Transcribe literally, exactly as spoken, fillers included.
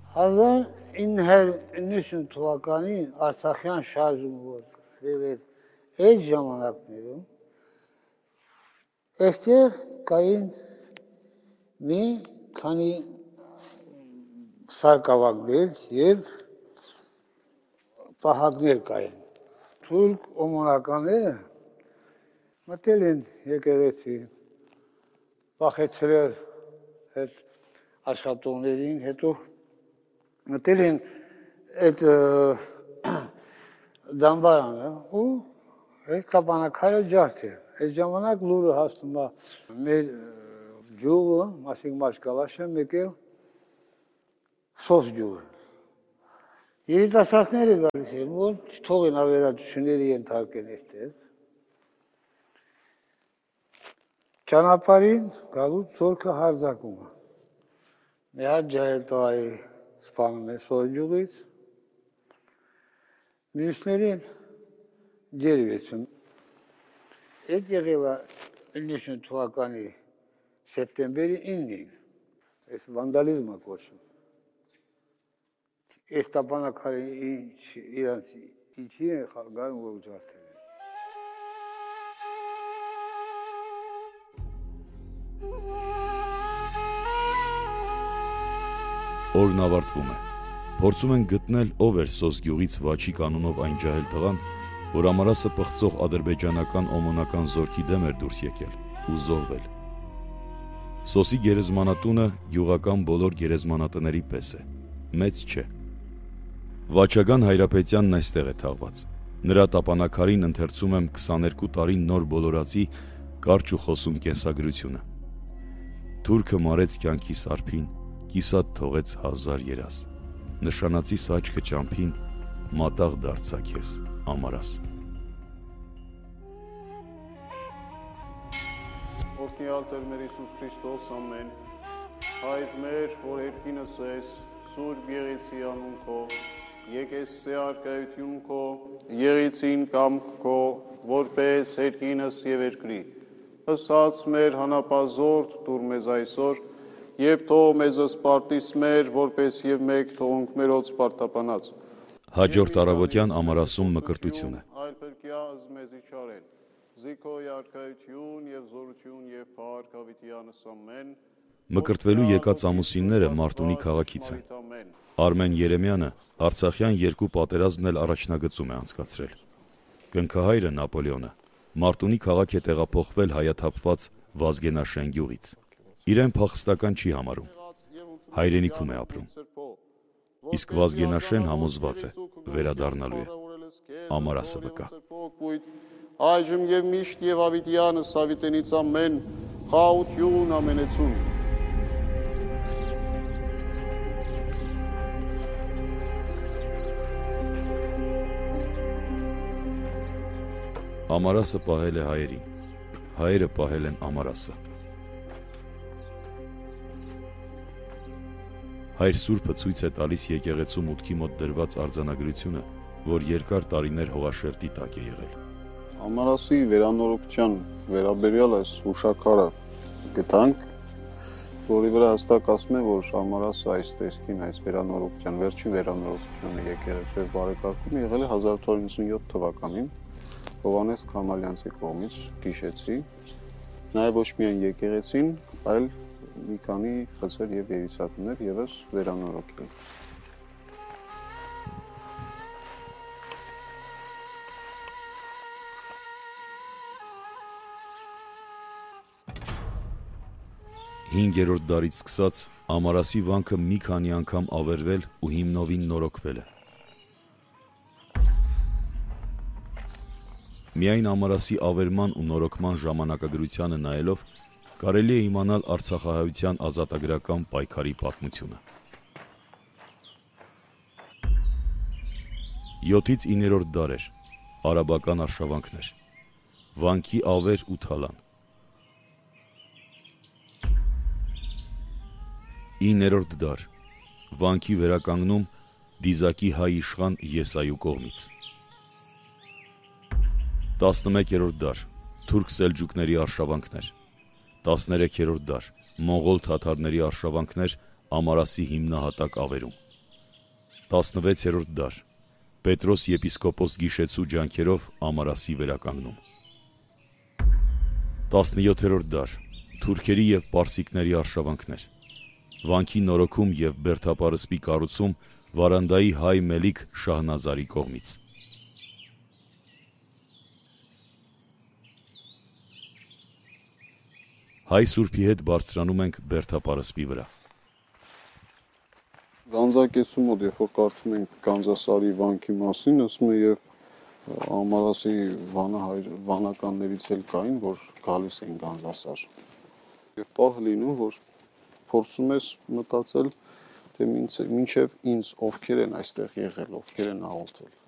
հազար ինը հարյուր նույնություն թվականին Արցախյան շարժումը որ սկսվել էր այդ ժամանակներում, այստեղ կային մի քանի սարկավագներ և պահակներ կային։ Թուրք օմոնականները մտել են եկեղեցի, վախեցրել այդ աշխատողներին, հետո մտել են այդ դամբարանը ու այդ տապանակարը ջարդել։ Այդ ժամանակ լուրը հասնում է մեր գյուղը, Մասիկ Մաշկալաշը, մեկ էլ Սոս գյուղը։ Երիտասարդները գալիս են, որ չթողեն ավերածությունների ենթարկեն այստեղ։ Ճանապարհին գալուց զորքը հարձակում է։ Մի հատ ջահել տղայի սպանում է Սոս գյուղից, մյուսներին ջերվեցում։ Այդ եղել է իննսուն թվականի սեպտեմբերի իննին, այս վանդալիզմը կոչում։ Այս տապանակարը իրանց ինչին է խարգարում, որ ջարդել են։ Օրն ավարտվում է։ Փորձում են գտնել ով էր Սոս գյուղից Վաչիկ անունով այն ջահել տղան, որ Ամարասը պղծող ադրբեջանական օմոնական զորքի դեմ էր դուրս եկել ու զոհվել։ Սոսի գերեզմանատունը գյուղական բոլոր գերեզմանատների պես է, մեծ չէ։ Վաչագան Հայրապետյանն այստեղ է թաղված։ Նրա տապանակարին ընթերցում եմ քսաներկու տարի նոր բոլորացի կարճ ու խոսում կենսագրությունը։ Թուրքը մարեց կյանքի սարփին, կիսատ թողեց հազար երաս։ Նշանացի սաճքը ճամփին, մատաղ դարձա քեզ, Ամարաս։ Օրհնյալ Տեր մեր Հիսուս Քրիստոս, ամեն։ Հայր մեր, որ երկինս ես, Սուրբ Եղեցի անուն քո, եկես սե արկայություն քո, եղեցին կամք քո, որպես երկինս եւ երկրի։ Ըսած մեր հանապազորդ դուր մեզ այսօր, եւ թող մեզ սպարտիս մեր, որպես եւ մեկ թողունք մերոց սպարտապանած։ Հաջորդ առավոտյան Ամարասում մկրտություն է։ Այլ փրկյա մեզի չարել։ Զիքոյ արկայություն եւ զորություն եւ փառք Ավիտյանս ամեն։ Մկրտվելու եկած ամուսինները Մարտունի քաղաքից են։ Արմեն Երեմյանը Արցախյան երկու պատերազմն էլ առաջնագծում է անցկացրել։ Կնքահայրը Նապոլեոնը Մարտունի քաղաք է տեղափոխվել հայաթափված Վազգենաշեն գյուղից։ Իրեն փախստական չի համարում։ Հայրենիքում է ապրում։ Իսկ Վազգենաշեն համոզված է վերադառնալու է։ Ամարասը վկա։ Այժմ եւ միշտ եւ Ավիտյանս Ավիտենից ամեն խաղաղություն ամենեցուն։ Ամարասը պահել է հայերին, հայերը պահել են Ամարասը։ Հայր Սուրբը ցույց է տալիս եկեղեցու մուտքի մոտ դրված արձանագրությունը, որ երկար տարիներ հողաշերտի տակ է եղել։ Ամարասի վերանորոգության վերաբերյալ այս հուշաքարը գտանք, որի վրա հստակ ասում է, որ Ամարասը այս տեսքին, այս վերանորոգության, վերջին վերանորոգությունը եկեղեցու բարեկարգում եղել է հազար ութ հարյուր իննսունյոթ թվականին Հովհաննես Քամալյանցի կողմից Կիշեցի, նաև ոչ միայն եկեղեցին, այլ մի քանի խցեր եւ երիտասարդներ եւս վերանորոգել։ Հինգերորդ դարից սկսած Ամարասի վանքը մի քանի անգամ ավերվել ու հիմնովին նորոգվել է։ Միայն Ամարասի ավերման ու նորոգման ժամանակագրությանը նայելով կարելի է իմանալ արցախահայության ազատագրական պայքարի պատմությունը։ յոթից իններորդ դար էր, արաբական արշավանքներ, վանքի ավեր ու թալան։ իններորդ դար, վանքի վերականգնում դիզակի հայ իշխան Եսայու կողմից։ տասնմեկերորդ դար, թուրք սելջուկների արշավանքներ։ տասներեքերորդ դար, մոնղոլ թաթարների արշավանքներ Ամարասի հիմնահատակ ավերում։ տասնվեցերորդ դար Պետրոս եպիսկոպոս Գիշեցու ջանքերով Ամարասի վերականգնում։ տասնյոթերորդ դար Թուրքերի և պարսիկների արշավանքներ, վանքի նորոգում և բերդապարսպի կառուցում Վարանդայի հայ Մելիք Շահնազարի կողմից։ Հայ Սուրբի հետ բարձրանում ենք բերդապարսպի վրա։ Գանձակեցու մոտ, երբ որ կարդում ենք Գանձասարի վանքի մասին, ասում է եւ Ամարասի վանահայր վանականներից էլ կային, որ գալիս էին Գանձասար։ Եվ պահ լինում, որ փորձում ես մտածել, թե մինչև ինձ ովքեր են այստեղ եղել, ովքեր են հաղորդել։